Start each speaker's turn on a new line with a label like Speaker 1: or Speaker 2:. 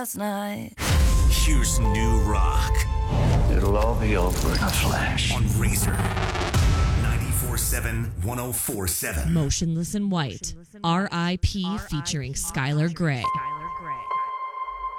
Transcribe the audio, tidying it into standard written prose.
Speaker 1: last night.
Speaker 2: Here's new rock.
Speaker 3: It'll all be over in a flash.
Speaker 2: On Razor. 94.7, 104.7.
Speaker 4: Motionless in White. R.I.P. featuring Skylar Grey.